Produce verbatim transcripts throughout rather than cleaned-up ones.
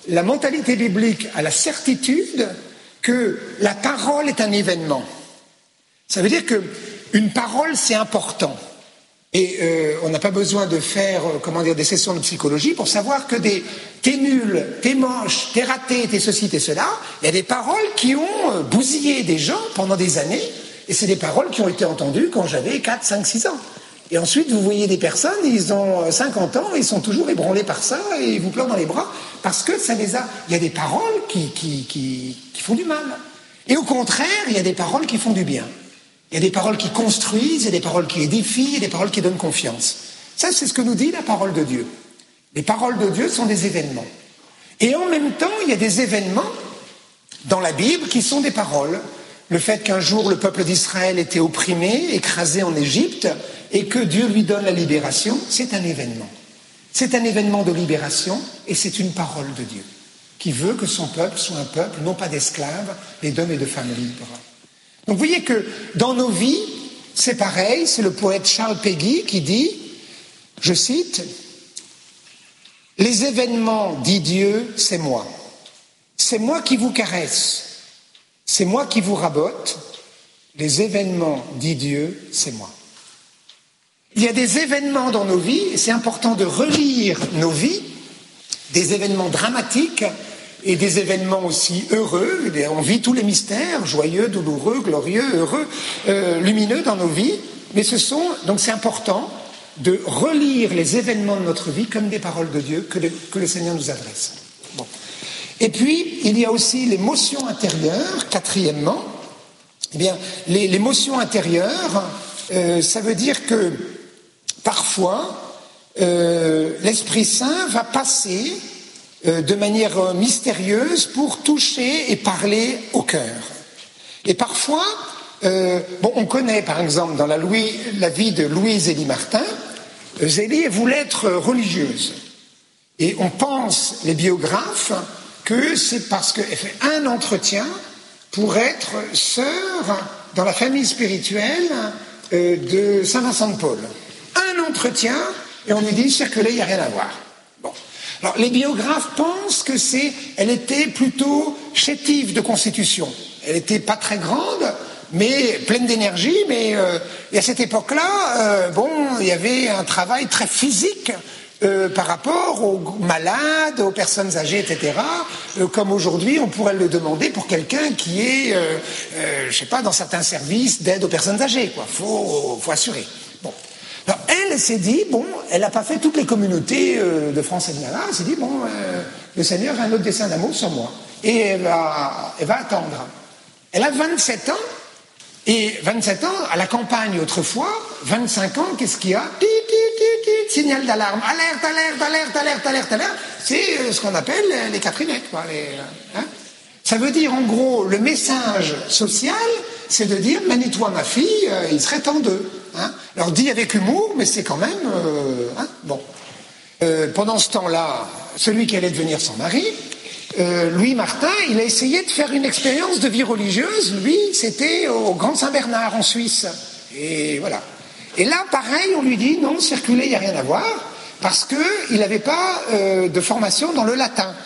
la mentalité biblique a la certitude que la parole est un événement. Ça veut dire qu'une parole, c'est important. Et euh, on n'a pas besoin de faire, euh, comment dire, des sessions de psychologie pour savoir que des « t'es nul, t'es moche, t'es raté, t'es ceci, t'es cela », il y a des paroles qui ont euh, bousillé des gens pendant des années, et c'est des paroles qui ont été entendues quand j'avais quatre, cinq, six ans. Et ensuite, vous voyez des personnes, ils ont cinquante ans, ils sont toujours ébranlés par ça, et ils vous pleurent dans les bras, parce que ça les a... Il y a des paroles qui, qui, qui, qui font du mal. Et au contraire, il y a des paroles qui font du bien. Il y a des paroles qui construisent, il y a des paroles qui édifient, il y a des paroles qui donnent confiance. Ça, c'est ce que nous dit la parole de Dieu. Les paroles de Dieu sont des événements. Et en même temps, il y a des événements dans la Bible qui sont des paroles. Le fait qu'un jour le peuple d'Israël était opprimé, écrasé en Égypte, et que Dieu lui donne la libération, c'est un événement. C'est un événement de libération, et c'est une parole de Dieu, qui veut que son peuple soit un peuple, non pas d'esclaves, mais d'hommes et de femmes libres. Donc vous voyez que dans nos vies, c'est pareil, c'est le poète Charles Péguy qui dit, je cite, « Les événements, dit Dieu, c'est moi. C'est moi qui vous caresse. C'est moi qui vous rabote. Les événements, dit Dieu, c'est moi. » Il y a des événements dans nos vies, et c'est important de relire nos vies, des événements dramatiques, et des événements aussi heureux. On vit tous les mystères, joyeux, douloureux, glorieux, heureux, euh, lumineux dans nos vies. Mais ce sont, donc c'est important de relire les événements de notre vie comme des paroles de Dieu que le, que le Seigneur nous adresse. Bon. Et puis, il y a aussi l'émotion intérieure, quatrièmement. Eh bien, les, l'émotion intérieure, euh, ça veut dire que parfois, euh, l'Esprit Saint va passer de manière mystérieuse pour toucher et parler au cœur. Et parfois, euh, bon, on connaît par exemple dans la, Louis, la vie de Louise Zélie Martin, Zélie voulait être religieuse. Et on pense, les biographes, que c'est parce qu'elle fait un entretien pour être sœur dans la famille spirituelle euh, de Saint Vincent de Paul. Un entretien, et on lui dit, circulez, il n'y a rien à voir. Bon. Alors, les biographes pensent que c'est, elle était plutôt chétive de constitution. Elle n'était pas très grande, mais pleine d'énergie. Mais euh, et à cette époque-là, euh, bon, il y avait un travail très physique euh, par rapport aux malades, aux personnes âgées, et cetera. Euh, comme aujourd'hui, on pourrait le demander pour quelqu'un qui est, euh, euh, je sais pas, dans certains services d'aide aux personnes âgées. Quoi, faut, faut assurer. Bon. Alors, elle, elle s'est dit, bon, elle n'a pas fait toutes les communautés euh, de France et de Navarre, elle s'est dit, bon, euh, le Seigneur a un autre dessein d'amour sur moi. Et elle va, elle va attendre. Elle a vingt-sept ans, et vingt-sept ans, à la campagne autrefois, vingt-cinq ans, qu'est-ce qu'il y a? Tit, tit, tit, tit, signal d'alarme, alerte, alerte, alerte, alerte, alerte, alerte, c'est euh, ce qu'on appelle les quatrinettes, quoi. Les, hein. Ça veut dire, en gros, le message social, c'est de dire, manie-toi ma fille, euh, il serait temps d'eux. Hein. Alors dit avec humour, mais c'est quand même... Euh, hein, bon. Euh, pendant ce temps-là, celui qui allait devenir son mari, euh, Louis Martin, il a essayé de faire une expérience de vie religieuse. Lui, c'était au Grand Saint-Bernard, en Suisse. Et voilà. Et là, pareil, on lui dit, non, circuler, il n'y a rien à voir, parce qu'il n'avait pas euh, de formation dans le latin.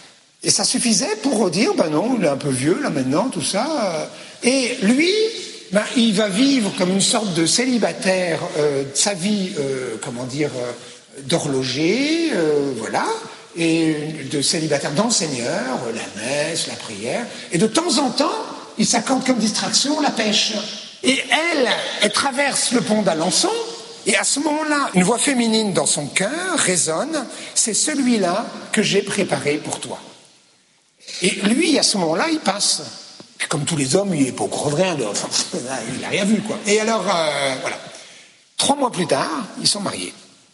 Et ça suffisait pour dire, ben non, il est un peu vieux, là, maintenant, tout ça. Et lui... Ben, il va vivre comme une sorte de célibataire euh, de sa vie, euh, comment dire, euh, d'horloger, euh, voilà, et de célibataire d'enseigneur, euh, la messe, la prière, et de temps en temps, il s'accorde comme distraction la pêche. Et elle, elle traverse le pont d'Alençon, et à ce moment-là, une voix féminine dans son cœur résonne, c'est celui-là que j'ai préparé pour toi. Et lui, à ce moment-là, il passe. Comme tous les hommes, il n'est pas au courant de rien, il n'a rien vu, quoi. Et alors, euh, voilà. Trois mois plus tard, ils sont mariés.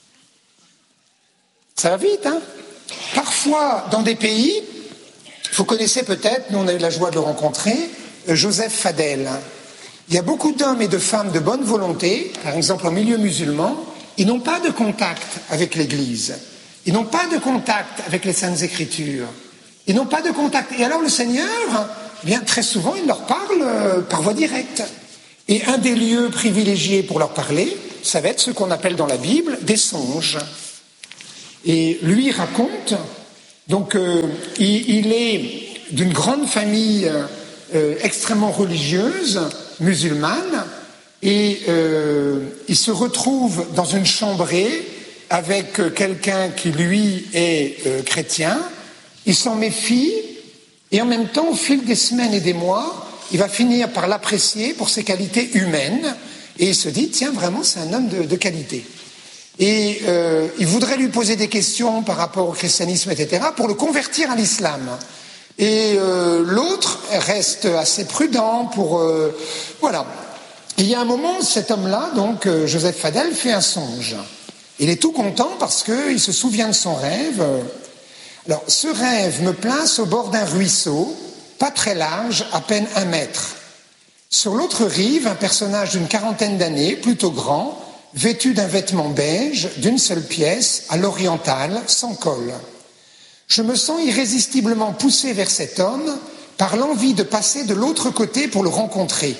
Ça va vite, hein? Parfois, dans des pays, vous connaissez peut-être, nous on a eu la joie de le rencontrer, Joseph Fadel. Il y a beaucoup d'hommes et de femmes de bonne volonté, par exemple en milieu musulman, ils n'ont pas de contact avec l'Église. Ils n'ont pas de contact avec les Saintes Écritures. Ils n'ont pas de contact. Et alors le Seigneur... bien, très souvent, il leur parle euh, par voie directe. Et un des lieux privilégiés pour leur parler, ça va être ce qu'on appelle dans la Bible des songes. Et lui raconte Donc euh, il, il est d'une grande famille euh, extrêmement religieuse, musulmane, et euh, il se retrouve dans une chambrée avec quelqu'un qui lui est euh, chrétien. Il s'en méfie et en même temps, au fil des semaines et des mois, il va finir par l'apprécier pour ses qualités humaines et il se dit, tiens, vraiment, c'est un homme de, de qualité. Et euh, il voudrait lui poser des questions par rapport au christianisme, et cetera, pour le convertir à l'islam. Et euh, l'autre reste assez prudent pour... Euh, voilà. Et il y a un moment, cet homme-là, donc euh, Joseph Fadel, fait un songe. Il est tout content parce qu'il se souvient de son rêve. Alors, ce rêve me place au bord d'un ruisseau, pas très large, à peine un mètre. Sur l'autre rive, un personnage d'une quarantaine d'années, plutôt grand, vêtu d'un vêtement beige, d'une seule pièce, à l'orientale, sans col. Je me sens irrésistiblement poussé vers cet homme par l'envie de passer de l'autre côté pour le rencontrer.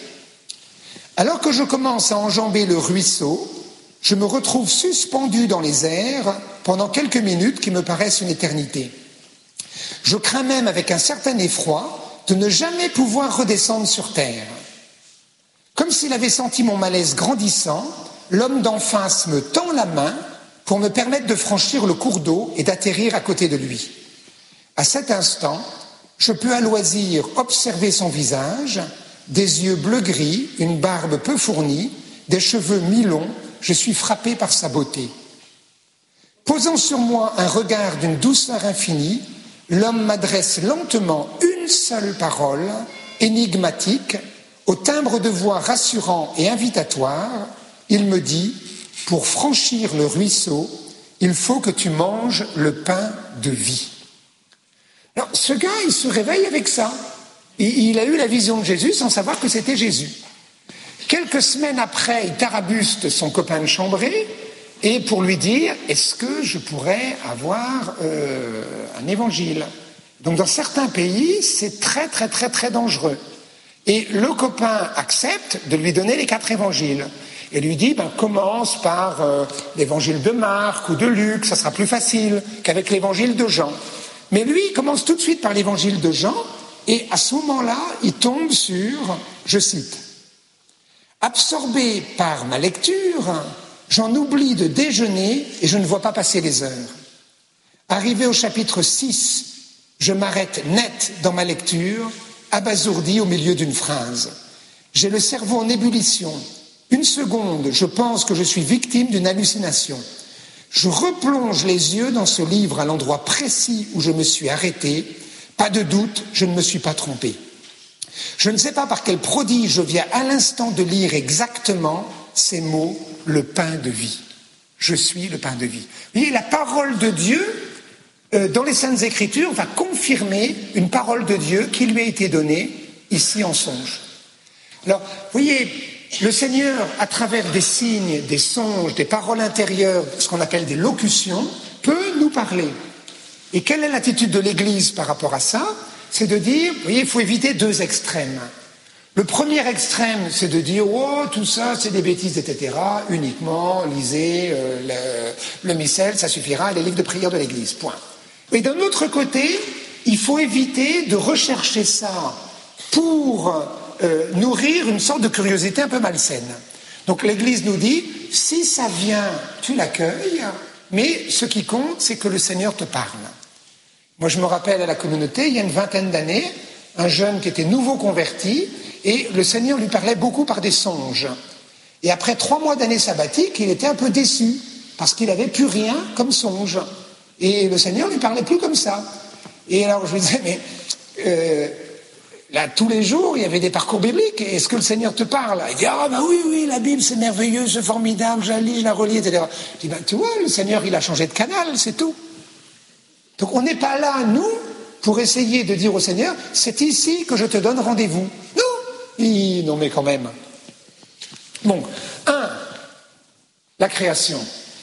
Alors que je commence à enjamber le ruisseau, je me retrouve suspendu dans les airs pendant quelques minutes qui me paraissent une éternité. Je crains même avec un certain effroi de ne jamais pouvoir redescendre sur terre. Comme s'il avait senti mon malaise grandissant, l'homme d'en face me tend la main pour me permettre de franchir le cours d'eau et d'atterrir à côté de lui. À cet instant, je peux à loisir observer son visage, des yeux bleu-gris, une barbe peu fournie, des cheveux mi-longs. Je suis frappé par sa beauté. Posant sur moi un regard d'une douceur infinie, l'homme m'adresse lentement une seule parole, énigmatique, au timbre de voix rassurant et invitatoire. Il me dit, pour franchir le ruisseau, il faut que tu manges le pain de vie. Alors, ce gars, il se réveille avec ça. Il a eu la vision de Jésus sans savoir que c'était Jésus. Quelques semaines après, il tarabuste son copain de chambrée et pour lui dire, est-ce que je pourrais avoir euh, un évangile? Donc dans certains pays, c'est très très très très dangereux. Et le copain accepte de lui donner les quatre évangiles. Et lui dit, ben, commence par euh, l'évangile de Marc ou de Luc, ça sera plus facile qu'avec l'évangile de Jean. Mais lui, il commence tout de suite par l'évangile de Jean, et à ce moment-là, il tombe sur, je cite, « Absorbé par ma lecture, j'en oublie de déjeuner et je ne vois pas passer les heures. Arrivé au chapitre six, je m'arrête net dans ma lecture, abasourdi au milieu d'une phrase. J'ai le cerveau en ébullition. Une seconde, je pense que je suis victime d'une hallucination. Je replonge les yeux dans ce livre à l'endroit précis où je me suis arrêté. Pas de doute, je ne me suis pas trompé. Je ne sais pas par quel prodige je viens à l'instant de lire exactement ces mots, le pain de vie. Je suis le pain de vie. Vous voyez, la parole de Dieu, euh, dans les Saintes Écritures, va confirmer une parole de Dieu qui lui a été donnée ici en songe. Alors, vous voyez, le Seigneur, à travers des signes, des songes, des paroles intérieures, ce qu'on appelle des locutions, peut nous parler. Et quelle est l'attitude de l'Église par rapport à ça? C'est de dire, vous voyez, il faut éviter deux extrêmes. Le premier extrême, c'est de dire, oh, tout ça, c'est des bêtises, et cetera. Uniquement, lisez euh, le, le missel, ça suffira, les livres de prière de l'Église, point. Et d'un autre côté, il faut éviter de rechercher ça pour euh, nourrir une sorte de curiosité un peu malsaine. Donc l'Église nous dit, si ça vient, tu l'accueilles, mais ce qui compte, c'est que le Seigneur te parle. Moi, je me rappelle à la communauté, il y a une vingtaine d'années, un jeune qui était nouveau converti, et le Seigneur lui parlait beaucoup par des songes. Et après trois mois d'année sabbatique, il était un peu déçu, parce qu'il n'avait plus rien comme songe. Et le Seigneur lui parlait plus comme ça. Et alors je lui disais, mais euh, là, tous les jours, il y avait des parcours bibliques, et est-ce que le Seigneur te parle? Il dit, ah ben oui, oui, la Bible, c'est merveilleux, c'est formidable, je la lis, je la relis, et cetera. Je dis, ben tu vois, le Seigneur, il a changé de canal, c'est tout. Donc on n'est pas là, nous, pour essayer de dire au Seigneur, c'est ici que je te donne rendez-vous. Non, il, non mais quand même. Bon, un, la création.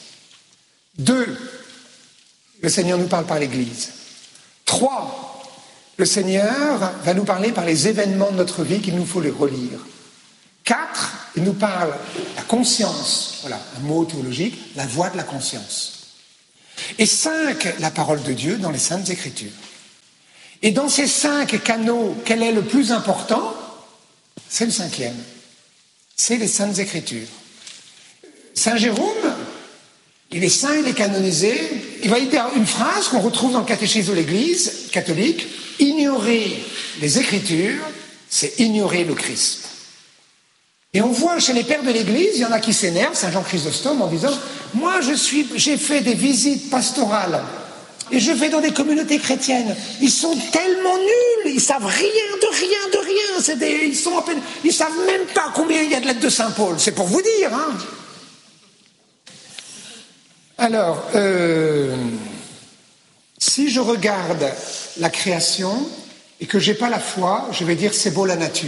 Deux, le Seigneur nous parle par l'Église. Trois, le Seigneur va nous parler par les événements de notre vie qu'il nous faut les relire. Quatre, il nous parle la conscience, voilà, un mot théologique, la voix de la conscience. et cinq, la parole de Dieu dans les Saintes Écritures. Et dans ces cinq canaux, quel est le plus important? C'est le cinquième. C'est les Saintes Écritures. Saint Jérôme, il est saint, il est canonisé, il va dire une phrase qu'on retrouve dans le catéchisme de l'Église catholique: ignorer les Écritures, c'est ignorer le Christ. Et on voit chez les pères de l'Église, il y en a qui s'énervent, Saint Jean Chrysostome, en disant « Moi, je suis, j'ai fait des visites pastorales et je vais dans des communautés chrétiennes. Ils sont tellement nuls, ils savent rien de rien de rien. C'est des, ils sont à peine, ils savent même pas combien il y a de lettres de Saint Paul. C'est pour vous dire, hein. » Alors, euh, si je regarde la création et que j'ai pas la foi, je vais dire c'est beau la nature.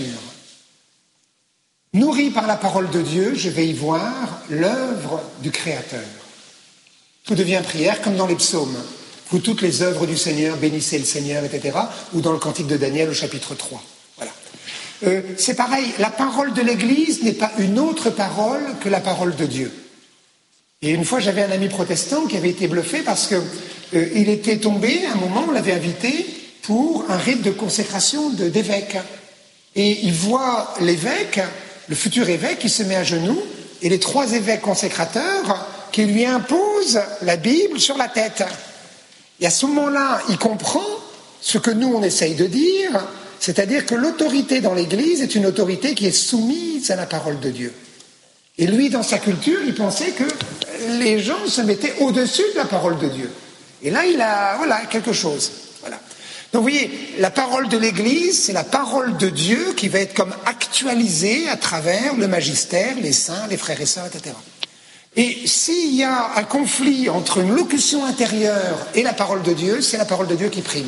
Nourri par la parole de Dieu, je vais y voir l'œuvre du Créateur. Tout devient prière, comme dans les psaumes. Vous toutes les œuvres du Seigneur, bénissez le Seigneur, et cetera. Ou dans le Cantique de Daniel au chapitre trois. Voilà. Euh, c'est pareil, la parole de l'Église n'est pas une autre parole que la parole de Dieu. Et une fois, j'avais un ami protestant qui avait été bluffé parce que euh, il était tombé, à un moment, on l'avait invité pour un rite de consécration de, d'évêque. Et il voit l'évêque, le futur évêque, qui se met à genoux, et les trois évêques consécrateurs qui lui imposent la Bible sur la tête. Et à ce moment-là, il comprend ce que nous, on essaye de dire, c'est-à-dire que l'autorité dans l'Église est une autorité qui est soumise à la parole de Dieu. Et lui, dans sa culture, il pensait que les gens se mettaient au-dessus de la parole de Dieu. Et là, il a, voilà, quelque chose. Voilà. Donc, vous voyez, la parole de l'Église, c'est la parole de Dieu qui va être comme actualisée à travers le magistère, les saints, les frères et sœurs, et cetera. Et s'il y a un conflit entre une locution intérieure et la parole de Dieu, c'est la parole de Dieu qui prime.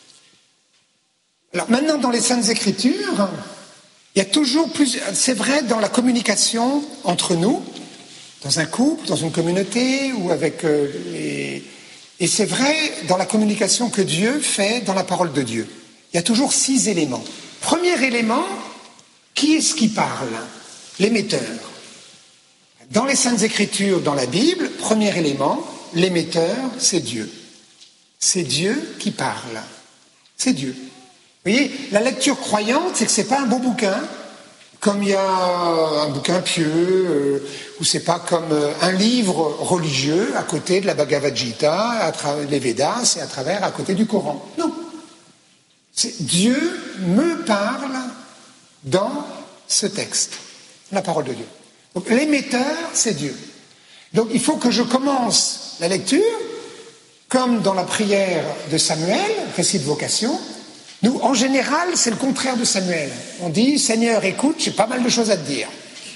Alors maintenant, dans les Saintes Écritures, il y a toujours plus, c'est vrai dans la communication entre nous, dans un couple, dans une communauté ou avec euh, les... Et c'est vrai dans la communication que Dieu fait dans la parole de Dieu. Il y a toujours six éléments. Premier élément, qui est-ce qui parle? L'émetteur. Dans les Saintes Écritures, dans la Bible, premier élément, l'émetteur, c'est Dieu. C'est Dieu qui parle. C'est Dieu. Vous voyez, la lecture croyante, c'est que c'est pas un beau bouquin, comme il y a un bouquin pieux, euh, ou c'est pas comme euh, un livre religieux à côté de la Bhagavad Gita, à travers les Védas et à travers, à côté du Coran. Non. C'est Dieu me parle dans ce texte, la parole de Dieu. Donc l'émetteur, c'est Dieu. Donc il faut que je commence la lecture, comme dans la prière de Samuel, récit de vocation. Nous, en général, c'est le contraire de Samuel. On dit, Seigneur, écoute, j'ai pas mal de choses à te dire.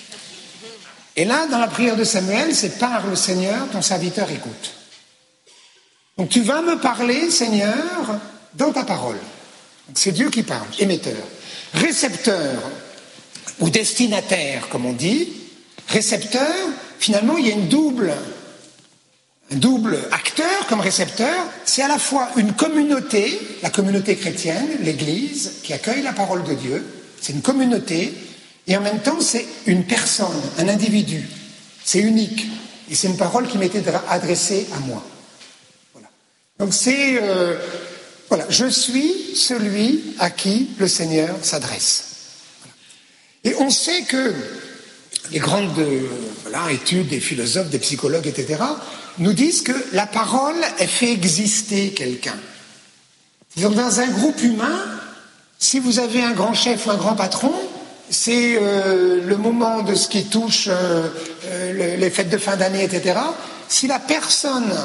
Et là, dans la prière de Samuel, c'est parle, Seigneur, ton serviteur écoute. Donc tu vas me parler, Seigneur, dans ta parole. Donc, c'est Dieu qui parle, émetteur. Récepteur, ou destinataire, comme on dit. Récepteur, finalement, il y a une double... Un double acteur comme récepteur, c'est à la fois une communauté, la communauté chrétienne, l'Église, qui accueille la parole de Dieu, c'est une communauté, et en même temps c'est une personne, un individu, c'est unique, et c'est une parole qui m'était adressée à moi. Voilà. Donc c'est, euh, voilà, je suis celui à qui le Seigneur s'adresse. Voilà. Et on sait que les grandes euh, voilà, études des philosophes, des psychologues, et cetera, nous disent que la parole, elle fait exister quelqu'un. Donc, dans un groupe humain, si vous avez un grand chef ou un grand patron, c'est euh, le moment de ce qui touche euh, euh, les fêtes de fin d'année, et cetera. Si la personne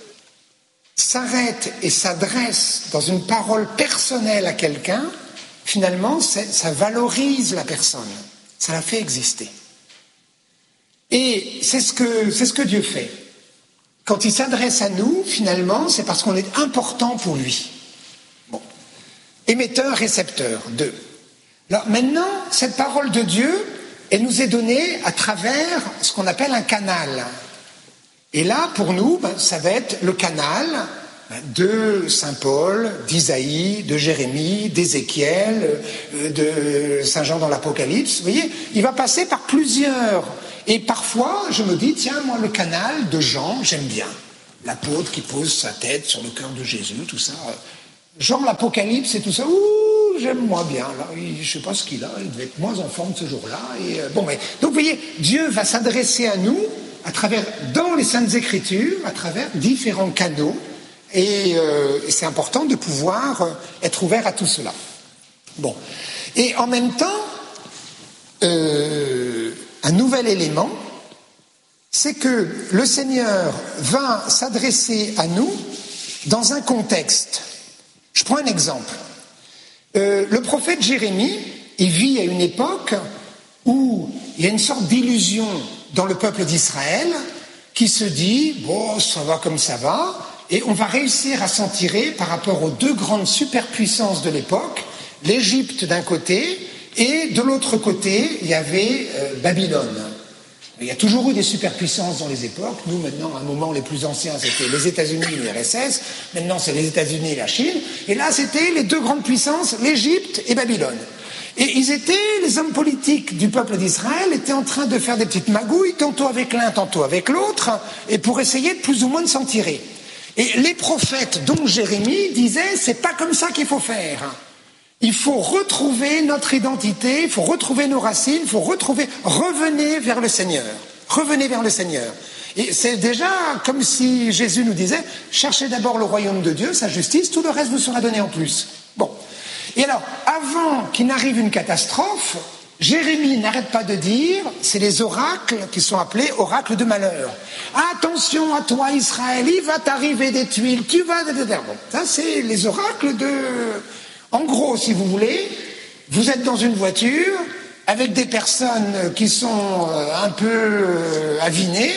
s'arrête et s'adresse dans une parole personnelle à quelqu'un, finalement, ça valorise la personne, ça la fait exister. Et c'est ce que, c'est ce que Dieu fait. Quand il s'adresse à nous, finalement, c'est parce qu'on est important pour lui. Bon. Émetteur, récepteur, deux. Alors maintenant, cette parole de Dieu, elle nous est donnée à travers ce qu'on appelle un canal. Et là, pour nous, ben, ça va être le canal de Saint Paul, d'Isaïe, de Jérémie, d'Ézéchiel, de Saint Jean dans l'Apocalypse. Vous voyez, il va passer par plusieurs... Et parfois, je me dis, tiens, moi, le canal de Jean, j'aime bien. l'apôtre qui pose sa tête sur le cœur de Jésus, tout ça. Genre l'Apocalypse et tout ça, ouh, j'aime moins bien, là, il, je sais pas ce qu'il a, il devait être moins en forme ce jour-là. Et, euh, bon, mais, donc vous voyez, Dieu va s'adresser à nous à travers, dans les Saintes Écritures, à travers différents canaux, et, euh, et c'est important de pouvoir euh, être ouvert à tout cela. Bon, et en même temps, euh, un nouvel élément, c'est que le Seigneur va s'adresser à nous dans un contexte. Je prends un exemple. Euh, le prophète Jérémie, il vit à une époque où il y a une sorte d'illusion dans le peuple d'Israël qui se dit « bon, ça va comme ça va », et on va réussir à s'en tirer par rapport aux deux grandes superpuissances de l'époque, l'Égypte d'un côté, et de l'autre côté, il y avait euh, Babylone. Il y a toujours eu des superpuissances dans les époques. Nous, maintenant, à un moment, les plus anciens, c'était les États-Unis et l'U R S S. Maintenant, c'est les États-Unis et la Chine. Et là, c'était les deux grandes puissances, l'Égypte et Babylone. Et ils étaient, les hommes politiques du peuple d'Israël étaient en train de faire des petites magouilles, tantôt avec l'un, tantôt avec l'autre, et pour essayer de plus ou moins de s'en tirer. Et les prophètes, dont Jérémie, disaient, c'est pas comme ça qu'il faut faire. Il faut retrouver notre identité, il faut retrouver nos racines, il faut retrouver, revenez vers le Seigneur, revenez vers le Seigneur. Et c'est déjà comme si Jésus nous disait, cherchez d'abord le royaume de Dieu, sa justice, tout le reste vous sera donné en plus. Bon. Et alors, avant qu'il n'arrive une catastrophe, Jérémie n'arrête pas de dire, c'est les oracles qui sont appelés oracles de malheur. Attention à toi Israël, il va t'arriver des tuiles, tu vas... Bon, ça c'est les oracles de... En gros, si vous voulez, vous êtes dans une voiture avec des personnes qui sont un peu avinées,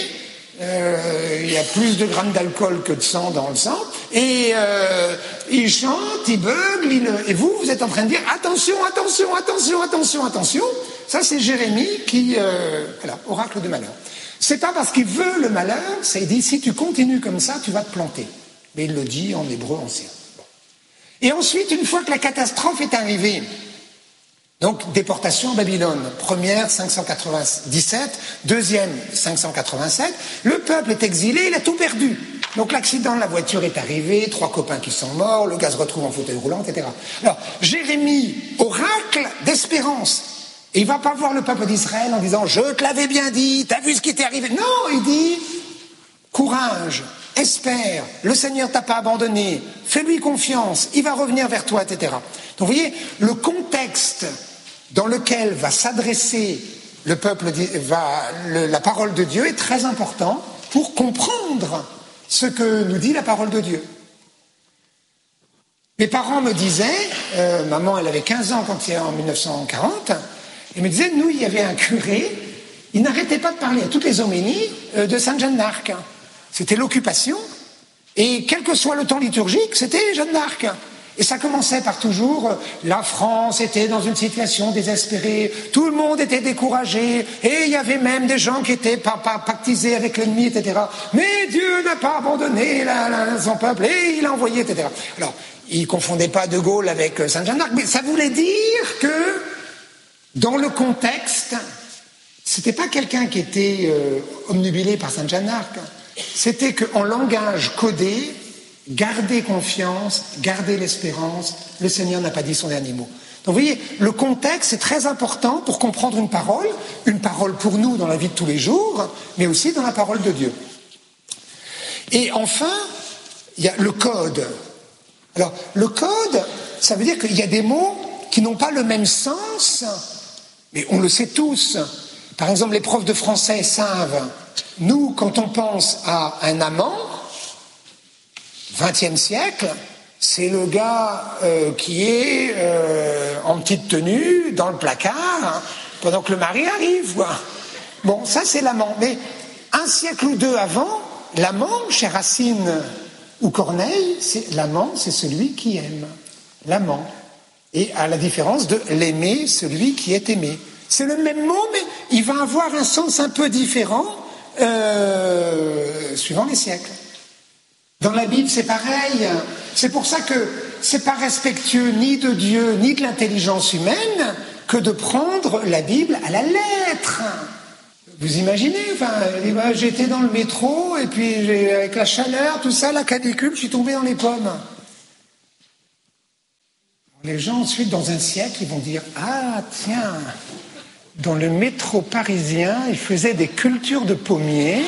euh, il y a plus de grammes d'alcool que de sang dans le sang, et euh, ils chantent, ils beuglent, ils, et vous, vous êtes en train de dire attention, attention, attention, attention, attention. Ça, c'est Jérémie qui, euh, voilà, oracle de malheur. C'est pas parce qu'il veut le malheur, c'est il dit si tu continues comme ça, tu vas te planter. Mais il le dit en hébreu ancien. Et ensuite, une fois que la catastrophe est arrivée, donc déportation à Babylone, première cinq cent quatre-vingt-dix-sept, deuxième cinq cent quatre-vingt-sept, le peuple est exilé, il a tout perdu. Donc l'accident de la voiture est arrivé, trois copains qui sont morts, le gars se retrouve en fauteuil roulant, et cetera. Alors, Jérémie, oracle d'espérance. Et il ne va pas voir le peuple d'Israël en disant « Je te l'avais bien dit, t'as vu ce qui t'est arrivé ?» Non, il dit « Courage, espère, le Seigneur t'a pas abandonné, fais-lui confiance, il va revenir vers toi, et cetera. » Donc vous voyez, le contexte dans lequel va s'adresser le peuple, va, le, la parole de Dieu est très important pour comprendre ce que nous dit la parole de Dieu. Mes parents me disaient, euh, maman elle avait quinze ans quand il y a en mille neuf cent quarante, ils me disaient, nous il y avait un curé, il n'arrêtait pas de parler à toutes les homélies euh, de Sainte Jeanne d'Arc. C'était l'occupation, et quel que soit le temps liturgique, c'était Jeanne d'Arc. Et ça commençait par toujours, euh, la France était dans une situation désespérée, tout le monde était découragé, et il y avait même des gens qui étaient pa- pa- pactisés avec l'ennemi, et cetera. Mais Dieu n'a pas abandonné la, la, son peuple, et il a envoyé, et cetera. Alors, il ne confondait pas De Gaulle avec euh, Sainte Jeanne d'Arc, mais ça voulait dire que, dans le contexte, c'était pas quelqu'un qui était euh, omnubilé par Sainte Jeanne d'Arc, c'était qu'en langage codé, gardez confiance, gardez l'espérance, le Seigneur n'a pas dit son dernier mot. Donc vous voyez, le contexte est très important pour comprendre une parole, une parole pour nous dans la vie de tous les jours, mais aussi dans la parole de Dieu. Et enfin, il y a le code. Alors, le code, ça veut dire qu'il y a des mots qui n'ont pas le même sens, mais on le sait tous. Par exemple, les profs de français savent, nous, quand on pense à un amant, vingtième siècle, c'est le gars euh, qui est euh, en petite tenue, dans le placard, hein, pendant que le mari arrive, quoi. Bon, ça c'est l'amant. Mais un siècle ou deux avant, l'amant, chez Racine ou Corneille, c'est, l'amant, c'est celui qui aime. L'amant. Et à la différence de l'aimer, celui qui est aimé. C'est le même mot, mais il va avoir un sens un peu différent euh, suivant les siècles. Dans la Bible, c'est pareil. C'est pour ça que c'est pas respectueux ni de Dieu, ni de l'intelligence humaine que de prendre la Bible à la lettre. Vous imaginez, enfin, bah, j'étais dans le métro, et puis j'ai, avec la chaleur, tout ça, la canicule, je suis tombé dans les pommes. Alors, les gens ensuite, dans un siècle, ils vont dire, ah tiens, dans le métro parisien, ils faisaient des cultures de pommiers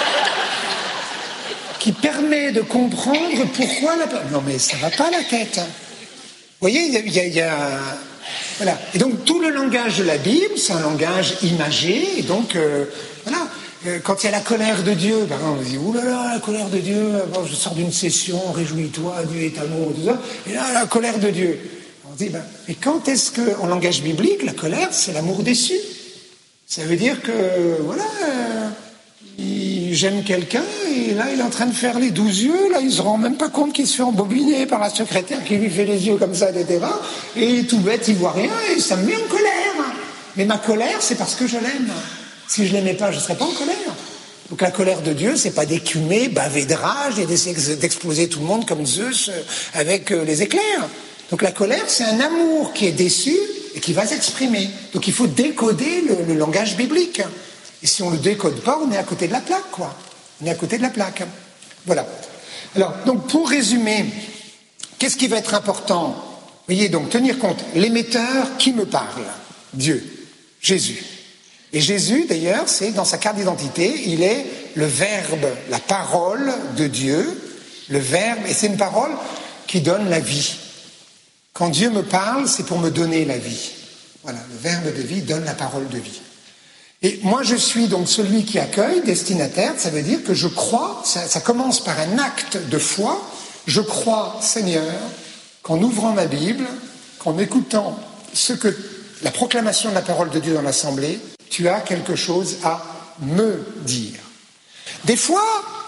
qui permet de comprendre pourquoi la... Non mais ça va pas la tête. Vous voyez, il y a... Il y a, il y a... Voilà. Et donc tout le langage de la Bible, c'est un langage imagé, et donc, euh, voilà. Euh, quand il y a la colère de Dieu, par exemple, on dit, ouh là là, la colère de Dieu, bon, je sors d'une session, réjouis-toi, Dieu est amour, tout ça, et là, la colère de Dieu. On dit, ben, mais quand est-ce que, en langage biblique, la colère, c'est l'amour déçu. Ça veut dire que, voilà, euh, il, j'aime quelqu'un, et là, il est en train de faire les douze yeux, là, il se rend même pas compte qu'il se fait embobiner par la secrétaire qui lui fait les yeux comme ça, et cetera. Et tout bête, il voit rien, et ça me met en colère. Mais ma colère, c'est parce que je l'aime. Si je l'aimais pas, je serais pas en colère. Donc la colère de Dieu, c'est pas d'écumer, baver de rage, et d'essayer d'exploser tout le monde comme Zeus avec les éclairs. Donc la colère, c'est un amour qui est déçu et qui va s'exprimer. Donc il faut décoder le, le langage biblique. Et si on ne le décode pas, on est à côté de la plaque, quoi. On est à côté de la plaque. Voilà. Alors, donc pour résumer, qu'est-ce qui va être important ? Vous voyez, donc tenir compte, l'émetteur qui me parle, Dieu, Jésus. Et Jésus, d'ailleurs, c'est dans sa carte d'identité, il est le Verbe, la parole de Dieu, le Verbe, et c'est une parole qui donne la vie. Quand Dieu me parle, c'est pour me donner la vie. Voilà, le Verbe de vie donne la parole de vie. Et moi, je suis donc celui qui accueille, destinataire, ça veut dire que je crois, ça, ça commence par un acte de foi, je crois, Seigneur, qu'en ouvrant ma Bible, qu'en écoutant ce que, la proclamation de la parole de Dieu dans l'Assemblée, tu as quelque chose à me dire. Des fois,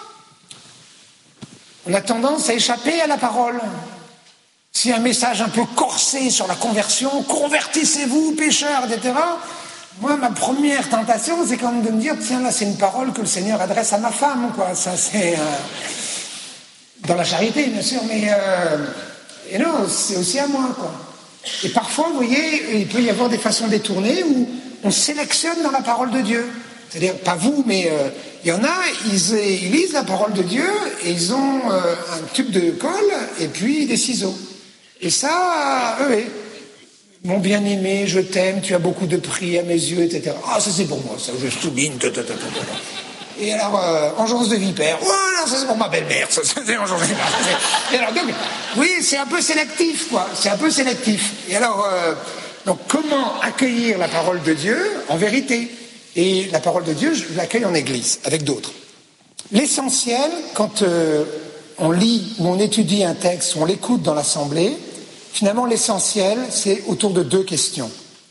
on a tendance à échapper à la parole. S'il y a un message un peu corsé sur la conversion, convertissez-vous, pécheurs, et cetera. Moi, ma première tentation, c'est quand même de me dire, tiens, là, c'est une parole que le Seigneur adresse à ma femme, quoi. Ça, c'est euh, dans la charité, bien sûr, mais euh, et non, c'est aussi à moi, quoi. Et parfois, vous voyez, il peut y avoir des façons détournées où on sélectionne dans la parole de Dieu. C'est-à-dire, pas vous, mais euh, il y en a, ils, ils lisent la parole de Dieu et ils ont euh, un tube de colle et puis des ciseaux. Et ça, eux, oui. Mon bien-aimé, je t'aime, tu as beaucoup de prix à mes yeux, et cetera. Ah, ça c'est pour moi, ça, je souligne. Et alors, euh, engeance de vipère, oh non, ça c'est pour ma belle-mère, ça c'est engeance de vipère. Et alors, donc, oui, c'est un peu sélectif, quoi, c'est un peu sélectif. Et alors, euh, donc, comment accueillir la parole de Dieu en vérité ? Et la parole de Dieu, je l'accueille en église, avec d'autres. L'essentiel, quand euh, on lit ou on étudie un texte, ou on l'écoute dans l'assemblée, finalement, l'essentiel, c'est autour de deux questions.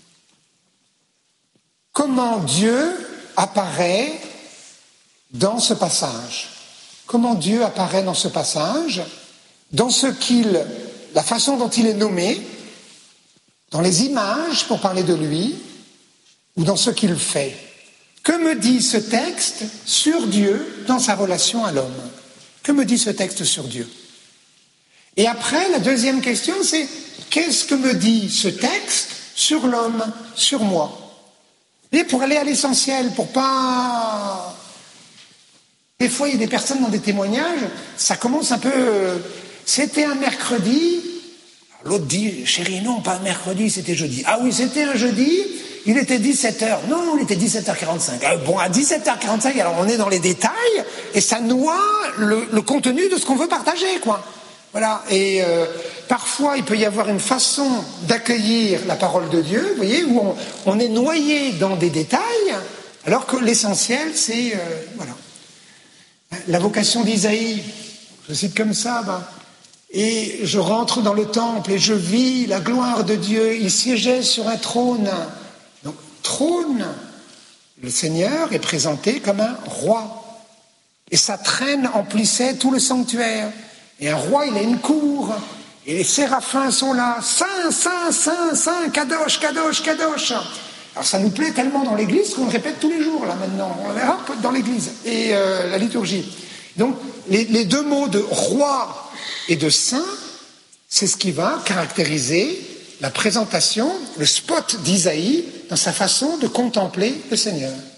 Comment Dieu apparaît dans ce passage ? Comment Dieu apparaît dans ce passage ? Dans ce qu'il, la façon dont il est nommé, dans les images pour parler de lui, ou dans ce qu'il fait. Que me dit ce texte sur Dieu dans sa relation à l'homme ? Que me dit ce texte sur Dieu ? Et après, la deuxième question, c'est qu'est-ce que me dit ce texte sur l'homme, sur moi ? Et pour aller à l'essentiel, pour pas... Des fois, il y a des personnes dans des témoignages, ça commence un peu... C'était un mercredi, l'autre dit, chérie, non, pas un mercredi, c'était jeudi. Ah oui, c'était un jeudi, il était dix-sept heures. Non, il était dix-sept heures quarante-cinq. Ah, bon, à dix-sept heures quarante-cinq, alors on est dans les détails, et ça noie le, le contenu de ce qu'on veut partager, quoi. Voilà, et euh, parfois il peut y avoir une façon d'accueillir la parole de Dieu, vous voyez, où on, on est noyé dans des détails, alors que l'essentiel, c'est, euh, voilà. La vocation d'Isaïe, je cite comme ça, bah, et je rentre dans le temple et je vis la gloire de Dieu, il siégeait sur un trône. Donc, trône, le Seigneur est présenté comme un roi, et sa traîne emplissait tout le sanctuaire. Et un roi, il a une cour, et les séraphins sont là, saint, saint, saint, saint, kadosh, kadosh, kadosh. Alors ça nous plaît tellement dans l'église qu'on le répète tous les jours, là maintenant, on verra dans l'église, et euh, la liturgie. Donc les, les deux mots de roi et de saint, c'est ce qui va caractériser la présentation, le spot d'Isaïe, dans sa façon de contempler le Seigneur.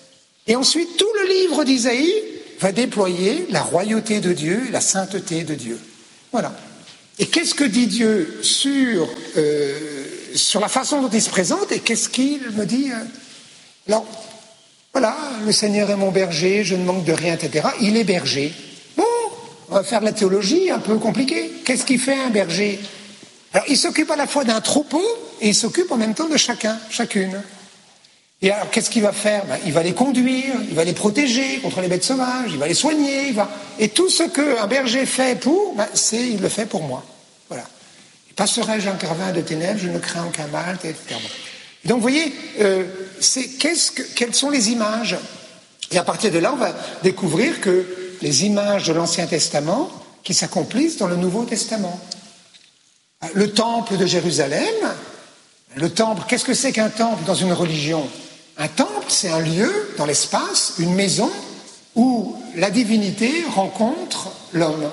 Et ensuite, tout le livre d'Isaïe va déployer la royauté de Dieu, la sainteté de Dieu. Voilà. Et qu'est-ce que dit Dieu sur, euh, sur la façon dont il se présente et qu'est-ce qu'il me dit euh... Alors, voilà, le Seigneur est mon berger, je ne manque de rien, et cetera. Il est berger. Bon, on va faire de la théologie un peu compliquée. Qu'est-ce qu'il fait un berger? Alors, il s'occupe à la fois d'un troupeau et il s'occupe en même temps de chacun, chacune. Et alors, qu'est-ce qu'il va faire? Ben, il va les conduire, il va les protéger contre les bêtes sauvages, il va les soigner, il va... Et tout ce qu'un berger fait pour, ben, c'est, il le fait pour moi. Voilà. Passerai-je un carvin de ténèbres, je ne crains aucun mal, et cetera. Et donc, vous voyez, euh, c'est, qu'est-ce que, quelles sont les images? Et à partir de là, on va découvrir que les images de l'Ancien Testament qui s'accomplissent dans le Nouveau Testament. Le temple de Jérusalem, le temple, qu'est-ce que c'est qu'un temple dans une religion? Un temple, c'est un lieu dans l'espace, une maison où la divinité rencontre l'homme.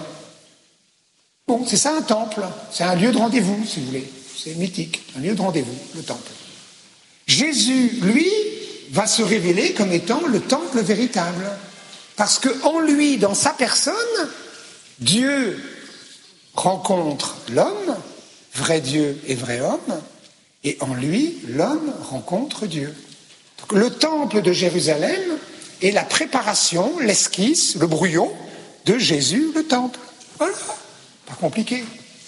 Bon, c'est ça un temple, c'est un lieu de rendez-vous, si vous voulez. C'est mythique, un lieu de rendez-vous, le temple. Jésus, lui, va se révéler comme étant le temple véritable. Parce qu'en lui, dans sa personne, Dieu rencontre l'homme, vrai Dieu et vrai homme, et en lui, l'homme rencontre Dieu. Donc, le temple de Jérusalem est la préparation, l'esquisse, le brouillon de Jésus, le temple. Voilà, pas compliqué.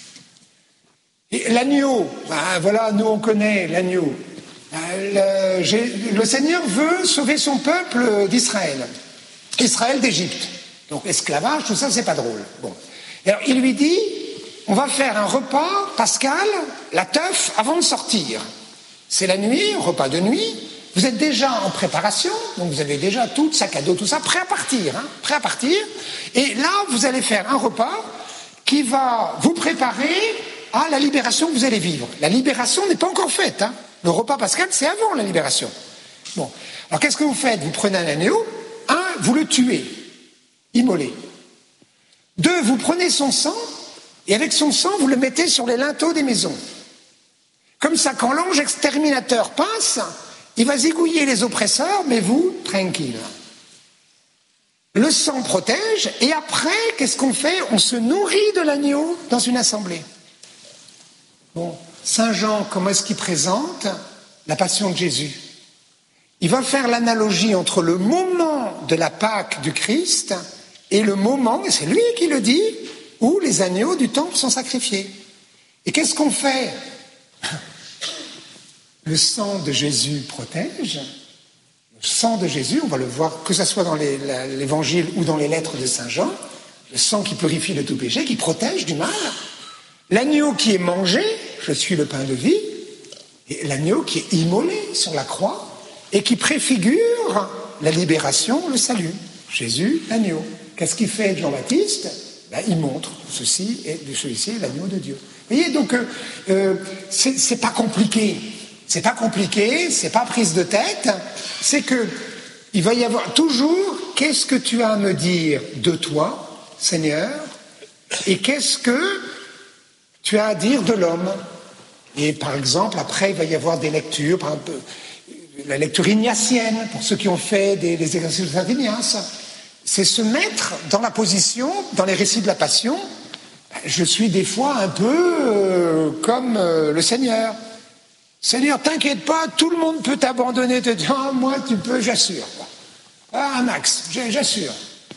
Et l'agneau, ben voilà, nous on connaît l'agneau. Le, le Seigneur veut sauver son peuple d'Israël, Israël d'Égypte. Donc esclavage, tout ça, c'est pas drôle. Bon. Alors il lui dit, on va faire un repas pascal, la teuf, avant de sortir. C'est la nuit, repas de nuit. Vous êtes déjà en préparation, donc vous avez déjà tout, sac à dos, tout ça, prêt à partir, hein, prêt à partir. Et là, vous allez faire un repas qui va vous préparer à la libération que vous allez vivre. La libération n'est pas encore faite, hein. Le repas pascal, c'est avant la libération. Bon. Alors, qu'est-ce que vous faites? Vous prenez un agneau. Un, vous le tuez. Immolé. Deux, vous prenez son sang, et avec son sang, vous le mettez sur les linteaux des maisons. Comme ça, quand l'ange exterminateur passe, il va zigouiller les oppresseurs, mais vous, tranquille. Le sang protège, et après, qu'est-ce qu'on fait? On se nourrit de l'agneau dans une assemblée. Bon. Saint Jean, comment est-ce qu'il présente la passion de Jésus? Il va faire l'analogie entre le moment de la Pâque du Christ et le moment, et c'est lui qui le dit, où les agneaux du temple sont sacrifiés. Et qu'est-ce qu'on fait? Le sang de Jésus protège. Le sang de Jésus, on va le voir, que ce soit dans les, la, l'évangile ou dans les lettres de Saint Jean, le sang qui purifie de tout péché, qui protège du mal. L'agneau qui est mangé, je suis le pain de vie, et l'agneau qui est immolé sur la croix et qui préfigure la libération, le salut. Jésus, l'agneau. Qu'est-ce qu'il fait Jean-Baptiste? Ben, il montre ceci et celui-ci est l'agneau de Dieu. Vous voyez, donc euh, euh, c'est, c'est pas compliqué. C'est pas compliqué, c'est pas prise de tête. C'est que il va y avoir toujours qu'est-ce que tu as à me dire de toi, Seigneur, et qu'est-ce que tu as à dire de l'homme. Et par exemple, après, il va y avoir des lectures, par exemple, la lecture ignatienne, pour ceux qui ont fait des, des exercices de Saint Ignace. C'est se mettre dans la position, dans les récits de la Passion, je suis des fois un peu euh, comme euh, le Seigneur. Seigneur, t'inquiète pas, tout le monde peut t'abandonner, te dire, ah, moi tu peux, j'assure. Ah, un axe, j'assure.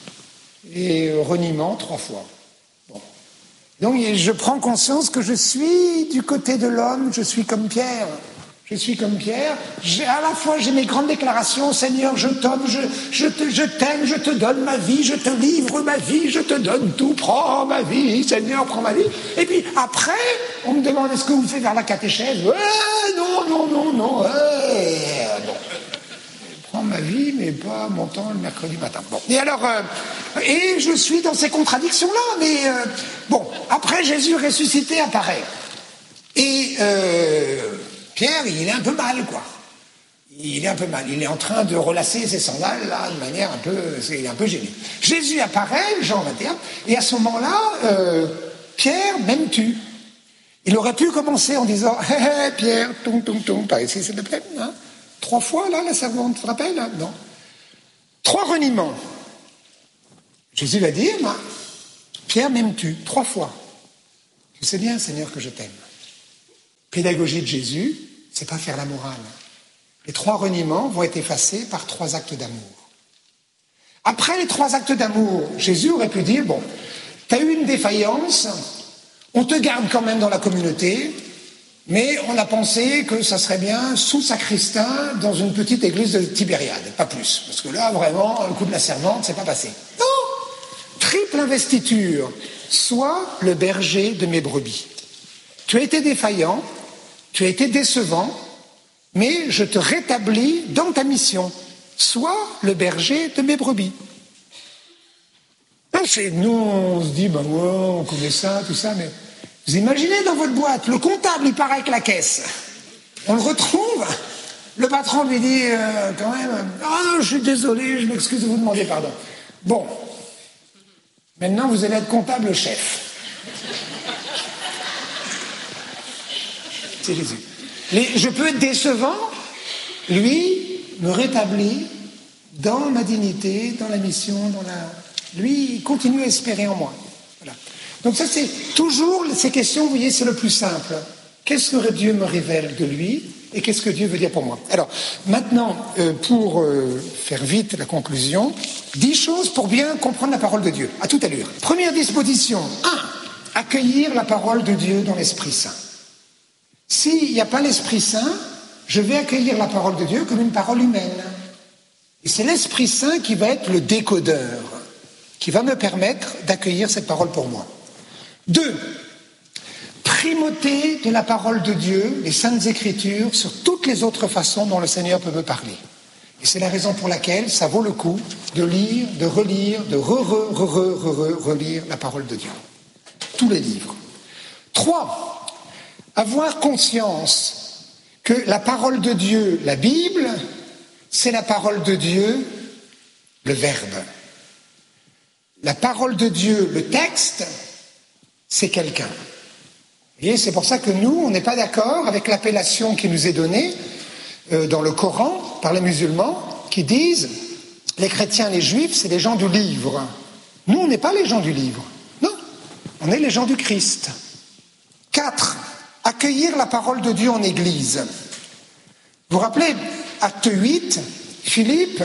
Et euh, reniement trois fois. Bon. Donc je prends conscience que je suis du côté de l'homme, je suis comme Pierre. Je suis comme Pierre, j'ai, à la fois j'ai mes grandes déclarations, Seigneur, je t'aime, je, je, te, je t'aime, je te donne ma vie, je te livre ma vie, je te donne tout, prends ma vie, Seigneur, prends ma vie. Et puis après, on me demande, est-ce que vous faites vers la catéchèse? Ouais, non, non, non, non, ouais, non. Prends ma vie, mais pas mon temps le mercredi matin. Bon. Et alors, euh, et je suis dans ces contradictions-là, mais euh, bon, après Jésus ressuscité apparaît. Et... Euh, Pierre, il est un peu mal, quoi. Il est un peu mal. Il est en train de relasser ses sandales, là, de manière un peu... Il est un peu gêné. Jésus apparaît, Jean vingt et un, et à ce moment-là, euh, Pierre m'aimes-tu? Il aurait pu commencer en disant « Hé, hé, Pierre, tom, tom, tom, par ici, s'il te plaît. Hein » Trois fois, là, la servante, tu te rappelles hein? Non. Trois reniements. Jésus va dire, bah, Pierre, m'aimes-tu? Trois fois. Tu sais bien, Seigneur, que je t'aime. Pédagogie de Jésus, c'est pas faire la morale. Les trois reniements vont être effacés par trois actes d'amour. Après les trois actes d'amour, Jésus aurait pu dire, bon, tu as eu une défaillance, on te garde quand même dans la communauté, mais on a pensé que ça serait bien sous sacristain dans une petite église de Tibériade, pas plus. Parce que là, vraiment, le coup de la servante, c'est pas passé. Non! Triple investiture. Sois le berger de mes brebis. Tu as été défaillant, tu as été décevant, mais je te rétablis dans ta mission. Sois le berger de mes brebis. C'est, nous, on se dit, ben ouais, on connaît ça, tout ça, mais vous imaginez dans votre boîte, le comptable, il part avec la caisse. On le retrouve, le patron lui dit, euh, quand même, ah non, je suis désolé, je m'excuse de vous demander pardon. Bon, maintenant vous allez être comptable chef. C'est Jésus. Les, je peux être décevant, lui me rétablit dans ma dignité, dans la mission, dans la... Lui, il continue à espérer en moi. Voilà. Donc ça, c'est toujours ces questions, vous voyez, c'est le plus simple. Qu'est-ce que Dieu me révèle de lui et qu'est-ce que Dieu veut dire pour moi? Alors, maintenant, euh, pour euh, faire vite la conclusion, dix choses pour bien comprendre la parole de Dieu, à toute allure. Première disposition, un, accueillir la parole de Dieu dans l'Esprit Saint. S'il n'y a pas l'Esprit Saint, je vais accueillir la parole de Dieu comme une parole humaine. Et c'est l'Esprit Saint qui va être le décodeur, qui va me permettre d'accueillir cette parole pour moi. Deux, primauté de la parole de Dieu, les Saintes Écritures, sur toutes les autres façons dont le Seigneur peut me parler. Et c'est la raison pour laquelle ça vaut le coup de lire, de relire, de re-re-re-re-re-relire la parole de Dieu. Tous les livres. Trois, avoir conscience que la parole de Dieu, la Bible, c'est la parole de Dieu, le Verbe. La parole de Dieu, le texte, c'est quelqu'un. Vous voyez, c'est pour ça que nous, on n'est pas d'accord avec l'appellation qui nous est donnée euh, dans le Coran par les musulmans qui disent les chrétiens, les juifs, c'est les gens du livre. Nous, on n'est pas les gens du livre. Non, on est les gens du Christ. Quatre, accueillir la parole de Dieu en Église. Vous vous rappelez, acte huit, Philippe,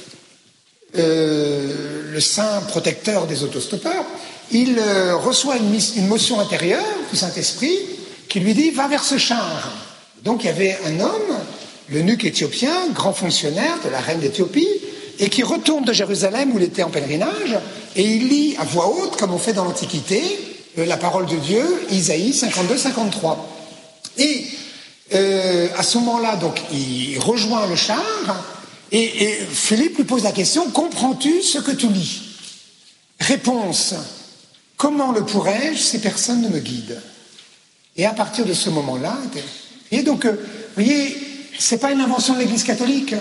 euh, le saint protecteur des autostoppeurs, il euh, reçoit une, une motion intérieure du Saint-Esprit qui lui dit « va vers ce char ». Donc il y avait un homme, l'eunuque éthiopien, grand fonctionnaire de la reine d'Éthiopie, et qui retourne de Jérusalem où il était en pèlerinage, et il lit à voix haute, comme on fait dans l'Antiquité, euh, la parole de Dieu, Isaïe cinquante-deux cinquante-trois. Et euh, à ce moment-là, donc, il rejoint le char, et, et Philippe lui pose la question « comprends-tu ce que tu lis ?» Réponse « comment le pourrais-je si personne ne me guide ?» Et à partir de ce moment-là, et donc, euh, vous voyez, c'est pas une invention de l'Église catholique.